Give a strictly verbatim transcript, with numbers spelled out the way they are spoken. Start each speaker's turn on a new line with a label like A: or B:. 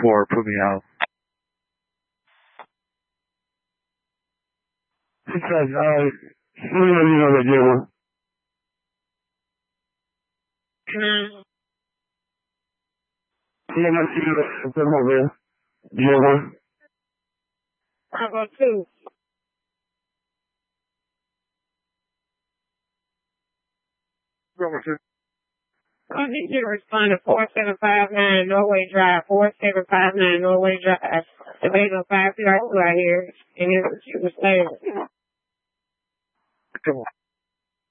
A: four, put me out. He says, uh, you know that you Tiene sido se mover. Lleva.
B: How about two? I need you to respond to four seven five nine Norway Drive, four seven five nine Norway Drive. There ain't no five two right here, and here's what you were saying.
A: Come on.